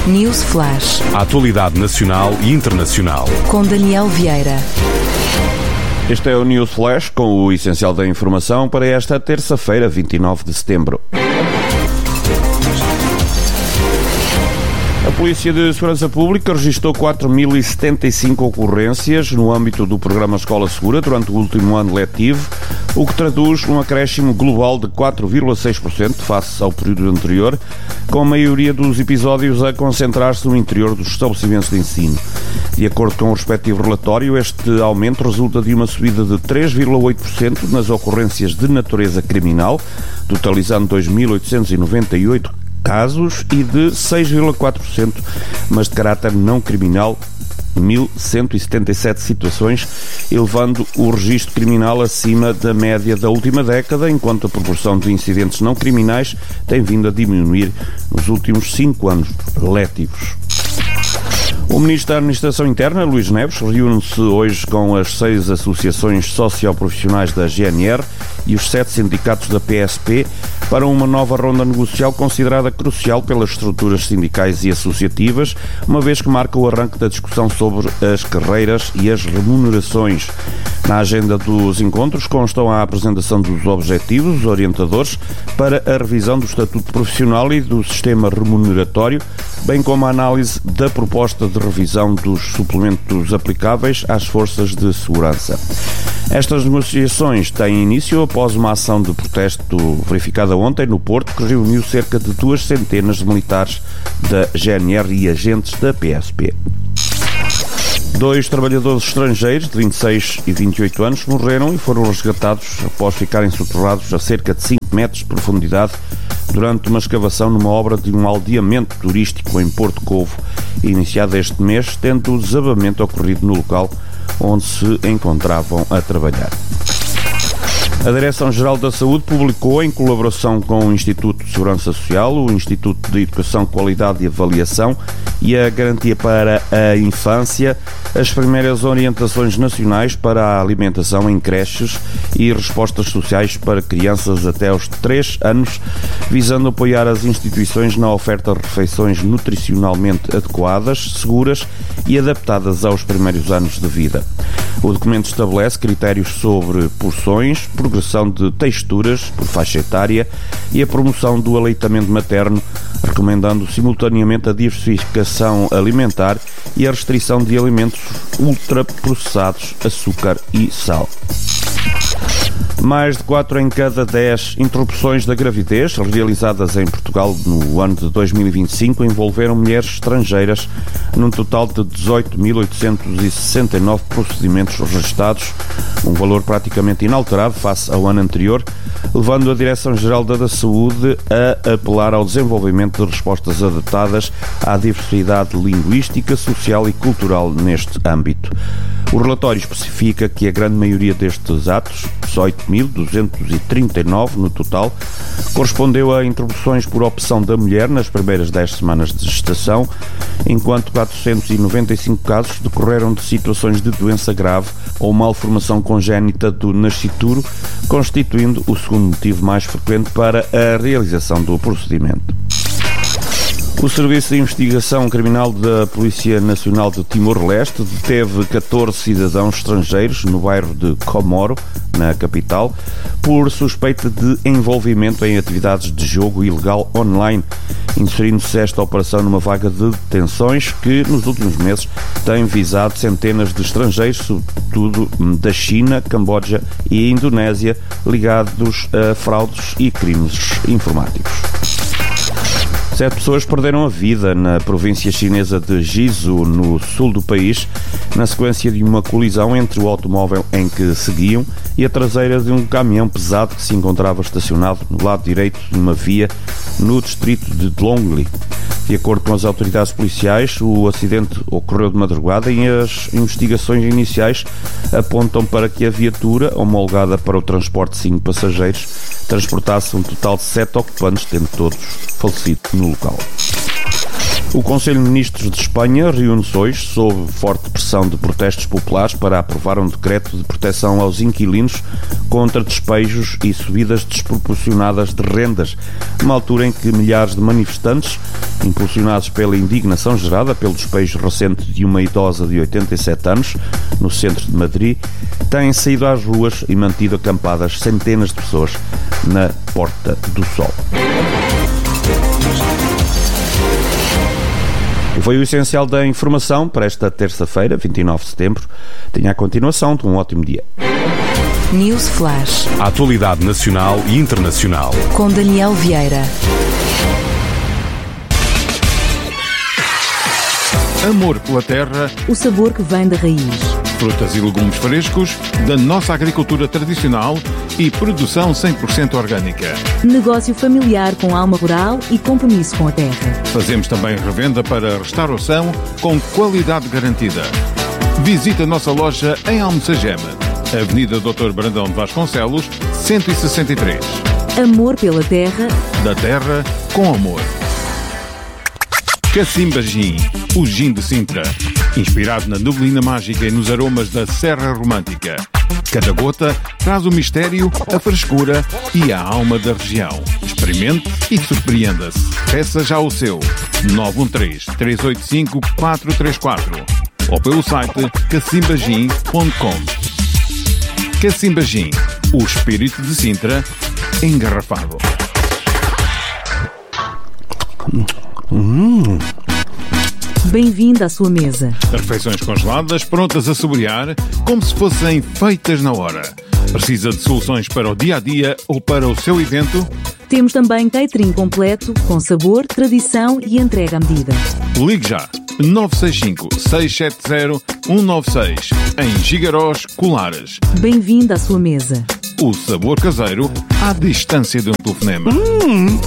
News Flash. A atualidade nacional e internacional. Com Daniel Vieira. Este é o News Flash com o essencial da informação para esta terça-feira, 29 de setembro. A Polícia de Segurança Pública registrou 4.075 ocorrências no âmbito do programa Escola Segura durante o último ano letivo, o que traduz um acréscimo global de 4,6% face ao período anterior, com a maioria dos episódios a concentrar-se no interior dos estabelecimentos de ensino. De acordo com o respectivo relatório, este aumento resulta de uma subida de 3,8% nas ocorrências de natureza criminal, totalizando 2.898 casos, e de 6,4%, mas de caráter não criminal, 1.177 situações, elevando o registro criminal acima da média da última década, enquanto a proporção de incidentes não criminais tem vindo a diminuir nos últimos 5 anos letivos. O Ministro da Administração Interna, Luís Neves, reúne-se hoje com as 6 associações socioprofissionais da GNR e os 7 sindicatos da PSP para uma nova ronda negocial considerada crucial pelas estruturas sindicais e associativas, uma vez que marca o arranque da discussão sobre as carreiras e as remunerações. Na agenda dos encontros constam a apresentação dos objetivos orientadores para a revisão do estatuto profissional e do sistema remuneratório, bem como a análise da proposta de revisão dos suplementos aplicáveis às forças de segurança. Estas negociações têm início após uma ação de protesto verificada ontem no Porto, que reuniu cerca de 200 de militares da GNR e agentes da PSP. 2 trabalhadores estrangeiros de 26 e 28 anos morreram e foram resgatados após ficarem soterrados a cerca de 5 metros de profundidade durante uma escavação numa obra de um aldeamento turístico em Porto Covo, iniciada este mês, tendo o desabamento ocorrido no local onde se encontravam a trabalhar. A Direção-Geral da Saúde publicou, em colaboração com o Instituto de Segurança Social, o Instituto de Educação, Qualidade e Avaliação e a Garantia para a Infância, as primeiras orientações nacionais para a alimentação em creches e respostas sociais para crianças até aos 3 anos, visando apoiar as instituições na oferta de refeições nutricionalmente adequadas, seguras e adaptadas aos primeiros anos de vida. O documento estabelece critérios sobre porções, progressão de texturas por faixa etária e a promoção do aleitamento materno, recomendando simultaneamente a diversificação alimentar e a restrição de alimentos ultraprocessados, açúcar e sal. Mais de 4 em cada 10 interrupções da gravidez realizadas em Portugal no ano de 2025 envolveram mulheres estrangeiras, num total de 18.869 procedimentos registados, um valor praticamente inalterado face ao ano anterior, levando a Direção-Geral da Saúde a apelar ao desenvolvimento de respostas adaptadas à diversidade linguística, social e cultural neste âmbito. O relatório especifica que a grande maioria destes atos, 18.239 no total, correspondeu a interrupções por opção da mulher nas primeiras 10 semanas de gestação, enquanto 495 casos decorreram de situações de doença grave ou malformação congénita do nascituro, constituindo o segundo motivo mais frequente para a realização do procedimento. O Serviço de Investigação Criminal da Polícia Nacional de Timor-Leste deteve 14 cidadãos estrangeiros no bairro de Comoro, na capital, por suspeita de envolvimento em atividades de jogo ilegal online, inserindo-se esta operação numa vaga de detenções que, nos últimos meses, tem visado centenas de estrangeiros, sobretudo da China, Camboja e Indonésia, ligados a fraudes e crimes informáticos. 7 pessoas perderam a vida na província chinesa de Jizu, no sul do país, na sequência de uma colisão entre o automóvel em que seguiam e a traseira de um caminhão pesado que se encontrava estacionado no lado direito de uma via no distrito de Dlongli. De acordo com as autoridades policiais, o acidente ocorreu de madrugada e as investigações iniciais apontam para que a viatura, homologada para o transporte de 5 passageiros, transportasse um total de 7 ocupantes, tendo todos falecido no local. O Conselho de Ministros de Espanha reúne-se hoje sob forte pressão de protestos populares para aprovar um decreto de proteção aos inquilinos contra despejos e subidas desproporcionadas de rendas, numa altura em que milhares de manifestantes impulsionados pela indignação gerada pelo despejo recente de uma idosa de 87 anos no centro de Madrid, têm saído às ruas e mantido acampadas centenas de pessoas na Porta do Sol. E foi o essencial da informação para esta terça-feira, 29 de setembro. Tenha a continuação de um ótimo dia. News Flash. A atualidade nacional e internacional. Com Daniel Vieira. Amor pela terra, O sabor que vem da raiz. frutas e legumes frescos, da nossa agricultura tradicional e produção 100% orgânica. Negócio familiar com alma rural e compromisso com a terra. Fazemos também revenda para restauração com qualidade garantida. Visite a nossa loja em Almocegeme, Avenida Dr. Brandão de Vasconcelos, 163. Amor pela terra. Da terra com amor. Cacimba Gin, o gin de Sintra. Inspirado na neblina mágica e nos aromas da Serra Romântica. Cada gota traz o mistério, a frescura e a alma da região. Experimente e surpreenda-se. Peça já o seu. 913-385-434 ou pelo site cacimbagin.com. Cacimba Gin, o espírito de Sintra engarrafado. Bem-vindo à sua mesa. Refeições congeladas prontas a saborear como se fossem feitas na hora. Precisa de soluções para o dia-a-dia ou para o seu evento? Temos também catering completo, com sabor, tradição e entrega à medida. Ligue já 965-670-196 em Gigarós Colares. Bem-vindo à sua mesa. O sabor caseiro à distância de um telefonema.